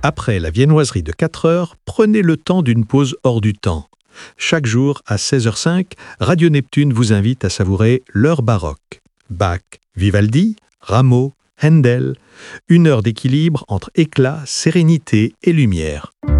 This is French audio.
Après la viennoiserie de 4 heures, prenez le temps d'une pause hors du temps. Chaque jour, à 16h05, Radio Neptune vous invite à savourer l'heure baroque. Bach, Vivaldi, Rameau, Handel. Une heure d'équilibre entre éclat, sérénité et lumière.